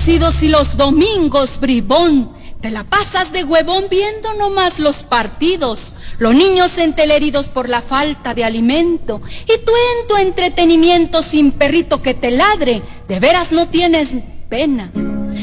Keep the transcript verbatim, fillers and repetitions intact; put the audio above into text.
conocidos y los domingos, bribón. Te la pasas de huevón viendo nomás los partidos, los niños enteleridos por la falta de alimento, y tú en tu entretenimiento sin perrito que te ladre, de veras no tienes pena.